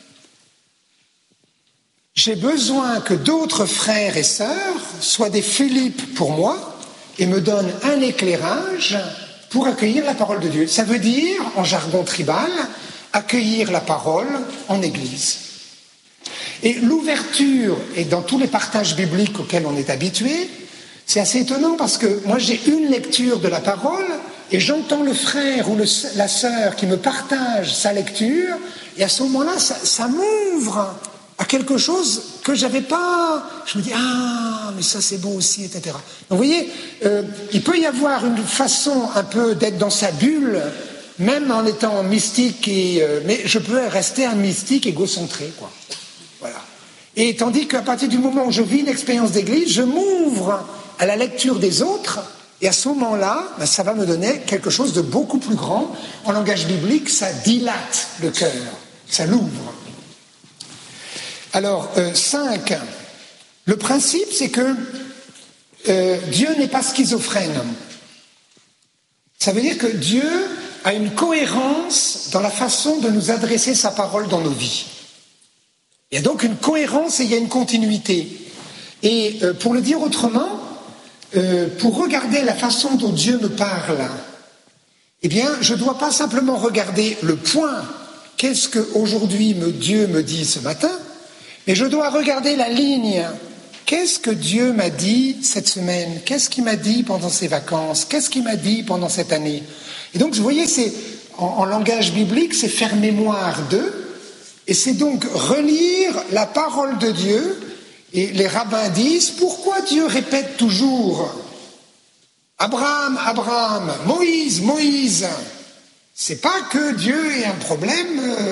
J'ai besoin que d'autres frères et sœurs soient des Philippe pour moi et me donnent un éclairage pour accueillir la parole de Dieu. Ça veut dire, en jargon tribal, accueillir la parole en Église. Et l'ouverture, et dans tous les partages bibliques auxquels on est habitué, c'est assez étonnant parce que moi j'ai une lecture de la parole et j'entends le frère ou le, la sœur qui me partage sa lecture et à ce moment-là, ça, ça m'ouvre à quelque chose que j'avais pas. Je me dis, ah, mais ça c'est beau aussi, et cetera. Donc vous voyez, euh, il peut y avoir une façon un peu d'être dans sa bulle, même en étant mystique, et, euh, mais je peux rester un mystique égocentré, quoi. Voilà. Et tandis qu'à partir du moment où je vis une expérience d'église, je m'ouvre à la lecture des autres, et à ce moment-là, ben, ça va me donner quelque chose de beaucoup plus grand. En langage biblique, ça dilate le cœur, ça l'ouvre. Alors, euh, cinq, le principe, c'est que euh, Dieu n'est pas schizophrène. Ça veut dire que Dieu a une cohérence dans la façon de nous adresser sa parole dans nos vies. Il y a donc une cohérence et il y a une continuité. Et euh, pour le dire autrement, euh, pour regarder la façon dont Dieu me parle, eh bien, je ne dois pas simplement regarder le point, qu'est-ce qu'aujourd'hui me, Dieu me dit ce matin, Mais je dois regarder la ligne. Qu'est-ce que Dieu m'a dit cette semaine? Qu'est-ce qu'il m'a dit pendant ces vacances? Qu'est-ce qu'il m'a dit pendant cette année? Et donc, vous voyez, c'est, en, en langage biblique, c'est faire mémoire d'eux. Et c'est donc relire la parole de Dieu. Et les rabbins disent, pourquoi Dieu répète toujours Abraham, Abraham, Moïse, Moïse? C'est pas que Dieu ait un problème euh,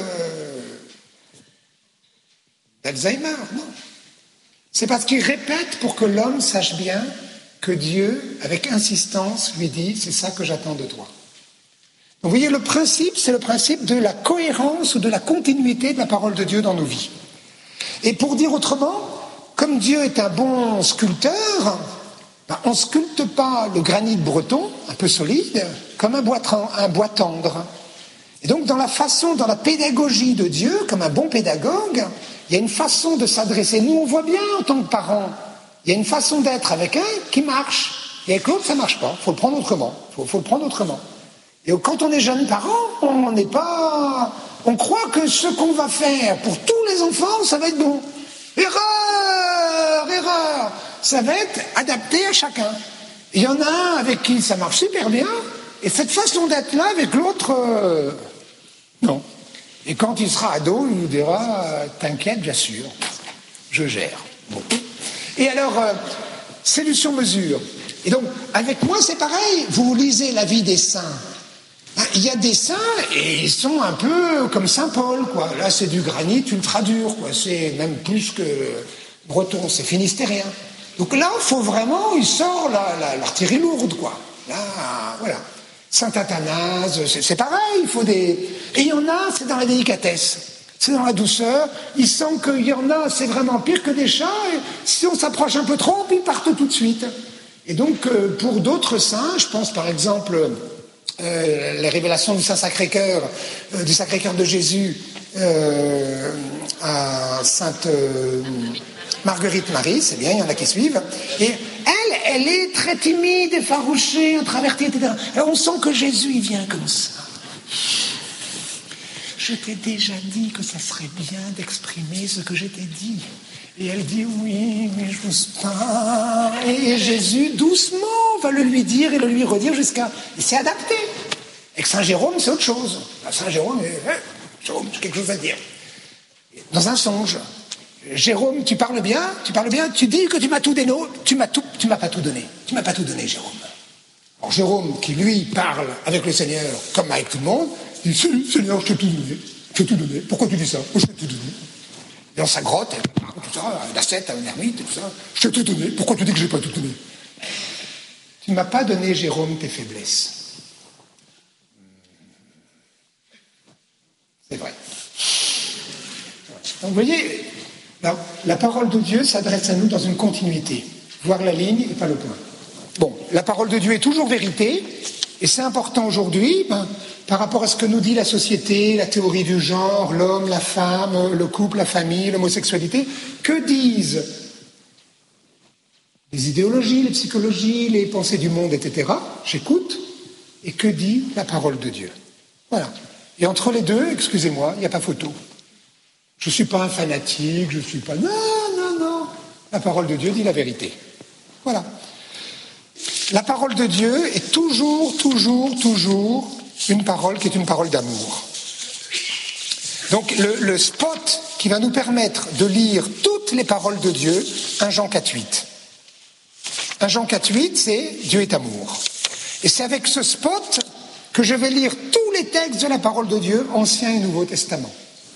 d'Alzheimer, non. C'est parce qu'il répète pour que l'homme sache bien que Dieu, avec insistance, lui dit, c'est ça que j'attends de toi. Donc, vous voyez, le principe, c'est le principe de la cohérence ou de la continuité de la parole de Dieu dans nos vies. Et pour dire autrement, comme Dieu est un bon sculpteur, ben on ne sculpte pas le granit breton, un peu solide, comme un bois, un bois tendre. Et donc, dans la façon, dans la pédagogie de Dieu, comme un bon pédagogue, il y a une façon de s'adresser. Nous, on voit bien en tant que parents, il y a une façon d'être avec un qui marche. Et avec l'autre, ça ne marche pas. Il faut le prendre autrement. Il faut, faut le prendre autrement. Et quand on est jeune parent, on n'est pas... On croit que ce qu'on va faire pour tous les enfants, ça va être bon. Erreur, erreur. Ça va être adapté à chacun. Il y en a un avec qui ça marche super bien, et cette façon d'être là avec l'autre, euh, non. Et quand il sera ado, il nous dira euh, « T'inquiète, j'assure, je gère. » Bon. Et alors, euh, c'est du sur-mesure. Et donc, avec moi, c'est pareil. Vous lisez la vie des saints. Il y a des saints, et ils sont un peu comme Saint Paul, quoi. Là, c'est du granit ultra dur, quoi. C'est même plus que breton, c'est finistérien. Donc là, il faut vraiment, il sort la, la, l'artillerie lourde, quoi. Là, voilà. Saint Athanase, c'est, c'est pareil, il faut des... Et il y en a, c'est dans la délicatesse, c'est dans la douceur. Il sent qu'il y en a, c'est vraiment pire que des chats, et si on s'approche un peu trop, ils partent tout de suite. Et donc, euh, pour d'autres saints, je pense par exemple... Euh, les révélations du Saint-Sacré-Cœur, euh, du Sacré-Cœur de Jésus euh, à Sainte euh, Marguerite Marie, c'est bien, il y en a qui suivent. Et elle, elle est très timide, effarouchée, introvertie, et cetera. Alors on sent que Jésus, il vient comme ça. Je t'ai déjà dit que ça serait bien d'exprimer ce que je t'ai dit. Et elle dit oui, mais je n'ose pas. Et Jésus, doucement, va le lui dire et le lui redire jusqu'à... Et c'est adapté. Avec Saint Jérôme, c'est autre chose. Saint Jérôme, eh, Jérôme, j'ai quelque chose à dire. Dans un songe, Jérôme, tu parles bien, tu parles bien, tu dis que tu m'as tout donné, tu m'as tout, tu m'as pas tout donné. Tu m'as pas tout donné, Jérôme. Alors Jérôme, qui lui parle avec le Seigneur, comme avec tout le monde, dit Seigneur, je t'ai tout donné. Je t'ai tout donné. Pourquoi tu dis ça? Je t'ai tout donné. Et dans sa grotte, tout ça, un ascète, un ermite, tout ça. Je t'ai tout donné. Pourquoi tu dis que je n'ai pas tout donné? Tu ne m'as pas donné, Jérôme, tes faiblesses. C'est vrai. Donc, vous voyez, la, la parole de Dieu s'adresse à nous dans une continuité. Voir la ligne et pas le point. Bon, la parole de Dieu est toujours vérité, et c'est important aujourd'hui, ben, par rapport à ce que nous dit la société, la théorie du genre, l'homme, la femme, le couple, la famille, l'homosexualité. Que disent les idéologies, les psychologies, les pensées du monde, et cetera. J'écoute. Et que dit la parole de Dieu? Voilà. Et entre les deux, excusez-moi, il n'y a pas photo. Je ne suis pas un fanatique, je ne suis pas... Non, non, non. La parole de Dieu dit la vérité. Voilà. La parole de Dieu est toujours, toujours, toujours une parole qui est une parole d'amour. Donc le, le spot qui va nous permettre de lire toutes les paroles de Dieu, un Jean quatre huit. un Jean quatre huit, c'est Dieu est amour. Et c'est avec ce spot que je vais lire tous les textes de la parole de Dieu, Ancien et Nouveau Testament.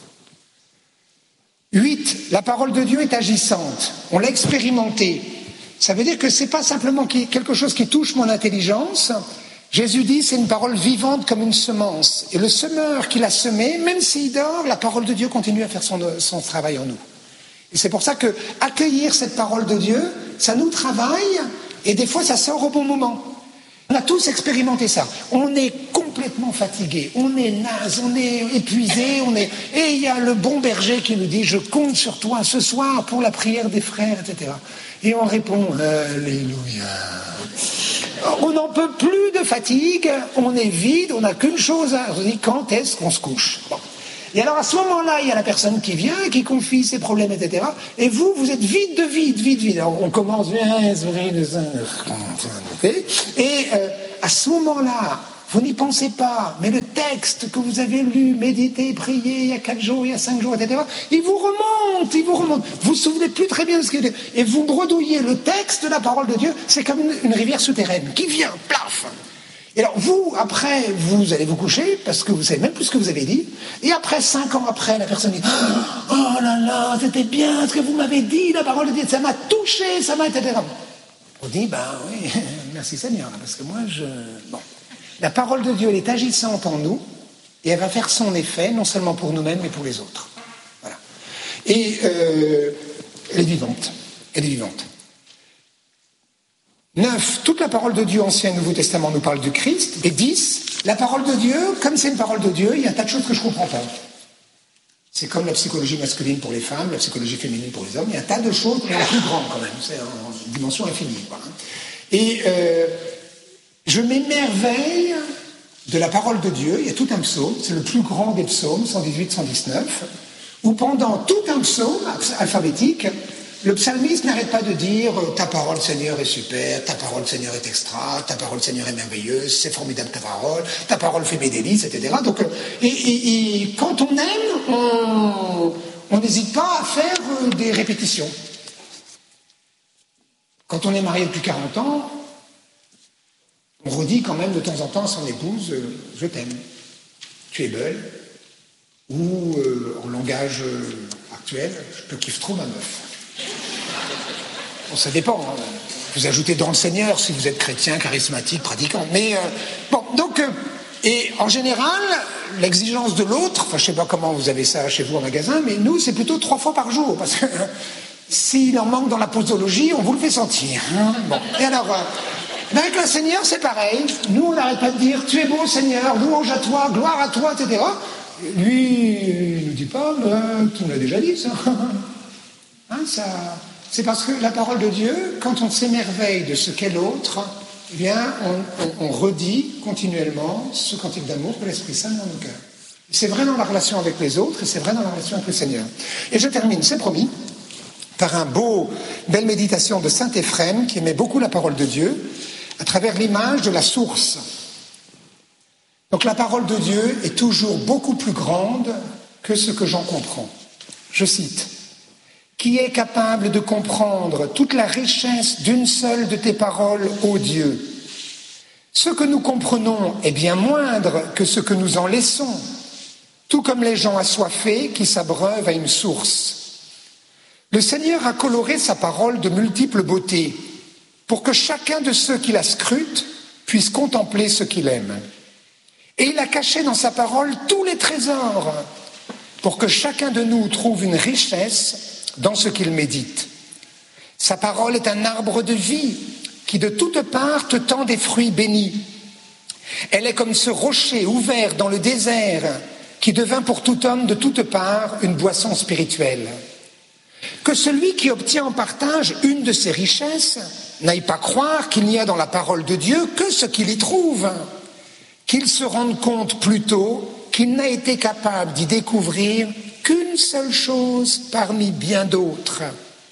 huit. La parole de Dieu est agissante. On l'a expérimenté. Ça veut dire que ce n'est pas simplement quelque chose qui touche mon intelligence. Jésus dit c'est une parole vivante comme une semence. Et le semeur qui l'a semé, même s'il dort, la parole de Dieu continue à faire son, son travail en nous. Et c'est pour ça que accueillir cette parole de Dieu, ça nous travaille et des fois ça sort au bon moment. On a tous expérimenté ça. On est complètement fatigué, on est naze, on est épuisé, on est... et il y a le bon berger qui nous dit je compte sur toi ce soir pour la prière des frères, et cetera. Et on répond Alléluia. On n'en peut plus de fatigue, on est vide, on n'a qu'une chose à... On se dit quand est-ce qu'on se couche? Bon. Et alors à ce moment-là, il y a la personne qui vient, qui confie ses problèmes, et cetera. Et vous, vous êtes vide de vide, vide, vide. Alors on commence, et euh, à ce moment-là, vous n'y pensez pas, mais le texte que vous avez lu, médité, prié il y a quatre jours, il y a cinq jours, et cetera, il vous remonte, il vous remonte. Vous vous souvenez plus très bien de ce qu'il dit. Et vous bredouillez le texte de la parole de Dieu, c'est comme une, une rivière souterraine qui vient, plaf. Et alors vous, après, vous allez vous coucher parce que vous savez même plus ce que vous avez dit. Et après, cinq ans après, la personne dit « Oh là là, c'était bien ce que vous m'avez dit, la parole de Dieu, ça m'a touché, ça m'a... » et cetera. On dit « Ben oui, merci Seigneur, parce que moi, je... » Bon. La parole de Dieu, elle est agissante en nous et elle va faire son effet, non seulement pour nous-mêmes, mais pour les autres. Voilà. Et euh, elle est vivante. Elle est vivante. Neuf, toute la parole de Dieu, Ancien et Nouveau Testament, nous parle du Christ. Et dix, la parole de Dieu, comme c'est une parole de Dieu, il y a un tas de choses que je ne comprends pas. C'est comme la psychologie masculine pour les femmes, la psychologie féminine pour les hommes. Il y a un tas de choses, mais la plus grande quand même. C'est en dimension infinie. Quoi. Et euh, je m'émerveille de la parole de Dieu. Il y a tout un psaume, c'est le plus grand des psaumes, cent dix-huit cent dix-neuf, où pendant tout un psaume alphabétique, le psalmiste n'arrête pas de dire « Ta parole, Seigneur, est super, ta parole, Seigneur, est extra, ta parole, Seigneur, est merveilleuse, c'est formidable ta parole, ta parole fait mes délices, et cetera » Donc, et, et, et quand on aime, on n'hésite pas à faire des répétitions. Quand on est marié depuis quarante ans, on redit quand même de temps en temps à son épouse « Je t'aime, tu es belle » ou euh, en langage actuel « Je te kiffe trop ma meuf ». Bon, ça dépend. Hein. Vous ajoutez dans le Seigneur si vous êtes chrétien, charismatique, pratiquant. Mais euh, bon, donc, euh, et en général, l'exigence de l'autre, enfin, je sais pas comment vous avez ça chez vous en magasin, mais nous, c'est plutôt trois fois par jour, parce que euh, s'il en manque dans la posologie, on vous le fait sentir. Hein. Bon, et alors, euh, avec le Seigneur, c'est pareil. Nous, on n'arrête pas de dire, tu es beau, Seigneur, louange à toi, gloire à toi, et cetera. Lui, il nous dit pas, mais tu me l'as déjà dit, ça. Hein, ça. C'est parce que la parole de Dieu, quand on s'émerveille de ce qu'est l'autre, eh bien, on, on, on redit continuellement ce cantique d'amour que l'Esprit Saint met dans nos cœurs. C'est vrai dans la relation avec les autres et c'est vrai dans la relation avec le Seigneur. Et je termine, c'est promis, par un beau, belle méditation de saint Éphrem qui aimait beaucoup la parole de Dieu à travers l'image de la source. Donc la parole de Dieu est toujours beaucoup plus grande que ce que j'en comprends. Je cite. Qui est capable de comprendre toute la richesse d'une seule de tes paroles, ô Dieu? Ce que nous comprenons est bien moindre que ce que nous en laissons, tout comme les gens assoiffés qui s'abreuvent à une source. Le Seigneur a coloré sa parole de multiples beautés, pour que chacun de ceux qui la scrutent puisse contempler ce qu'il aime. Et il a caché dans sa parole tous les trésors, pour que chacun de nous trouve une richesse dans ce qu'il médite. Sa parole est un arbre de vie qui de toutes parts te tend des fruits bénis. Elle est comme ce rocher ouvert dans le désert qui devint pour tout homme de toutes parts une boisson spirituelle. Que celui qui obtient en partage une de ces richesses n'aille pas croire qu'il n'y a dans la parole de Dieu que ce qu'il y trouve, qu'il se rende compte plutôt qu'il n'a été capable d'y découvrir qu'une seule chose parmi bien d'autres.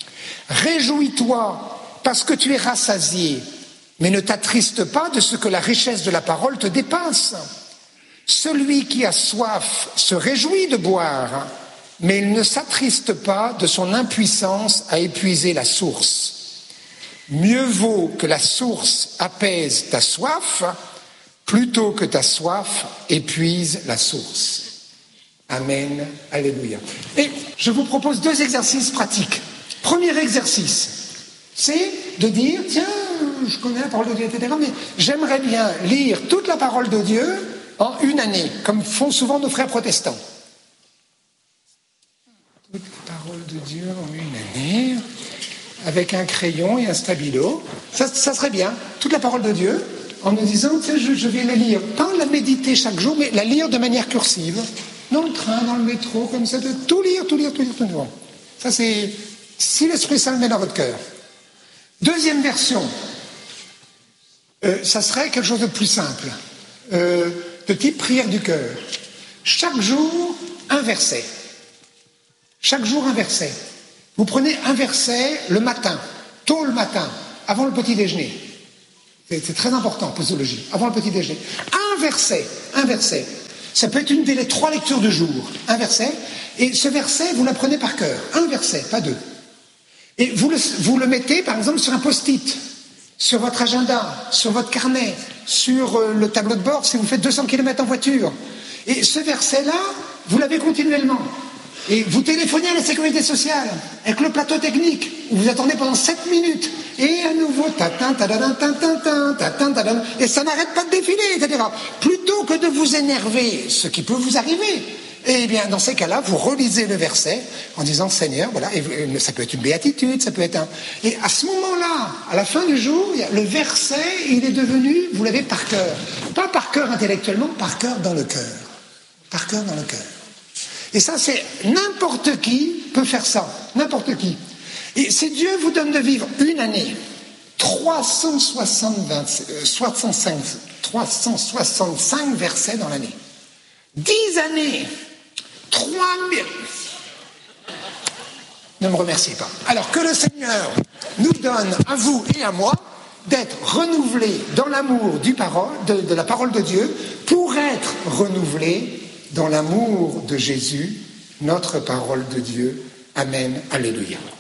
Réjouis-toi parce que tu es rassasié, mais ne t'attriste pas de ce que la richesse de la parole te dépasse. Celui qui a soif se réjouit de boire, mais il ne s'attriste pas de son impuissance à épuiser la source. Mieux vaut que la source apaise ta soif, plutôt que ta soif épuise la source. Amen, alléluia. Et je vous propose deux exercices pratiques. Premier exercice, c'est de dire, tiens, je connais la parole de Dieu, et cetera, mais j'aimerais bien lire toute la parole de Dieu en une année, comme font souvent nos frères protestants. Toute la parole de Dieu en une année, avec un crayon et un stabilo. Ça, ça serait bien, toute la parole de Dieu, en nous disant, tiens, je, je vais la lire, pas la méditer chaque jour, mais la lire de manière cursive. Dans le train, dans le métro, comme ça, de tout lire, tout lire, tout lire, tout lire. Ça, c'est si l'Esprit Saint le met dans votre cœur. Deuxième version, euh, ça serait quelque chose de plus simple, euh, de type prière du cœur. Chaque jour, un verset. Chaque jour un verset. Vous prenez un verset le matin, tôt le matin, avant le petit déjeuner. C'est, c'est très important, posologie, avant le petit déjeuner. Un verset, un verset. Ça peut être une des trois lectures du jour, un verset. Et ce verset, vous l'apprenez par cœur. Un verset, pas deux. Et vous le, vous le mettez, par exemple, sur un post-it, sur votre agenda, sur votre carnet, sur le tableau de bord si vous faites deux cents kilomètres en voiture. Et ce verset-là, vous l'avez continuellement. Et vous téléphonez à la sécurité sociale avec le plateau technique où vous attendez pendant sept minutes et à nouveau tatin, tadadin, tatin, tatin, tatin, tatin, et ça n'arrête pas de défiler, et cetera. Plutôt que de vous énerver, ce qui peut vous arriver, eh bien dans ces cas-là, vous relisez le verset en disant Seigneur, voilà, et ça peut être une béatitude, ça peut être un. Et à ce moment-là, à la fin du jour, le verset, il est devenu, vous l'avez par cœur, pas par cœur intellectuellement, par cœur dans le cœur, par cœur dans le cœur. Et ça, c'est n'importe qui peut faire ça, n'importe qui. Et si Dieu vous donne de vivre une année, trois cent soixante-cinq versets dans l'année, dix années, trois mille. Ne me remerciez pas. Alors que le Seigneur nous donne à vous et à moi d'être renouvelés dans l'amour du parole, de, de la parole de Dieu pour être renouvelés dans l'amour de Jésus, notre parole de Dieu. Amen. Alléluia.